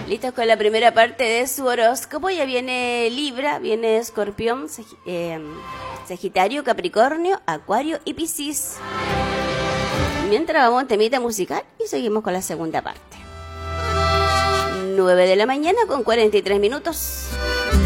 Listos con la primera parte de su horóscopo. Ya viene Libra, viene Escorpión, Sagitario, Capricornio, Acuario y Piscis. Mientras vamos a un temita musical y seguimos con la segunda parte. 9 de la mañana con 43 minutos.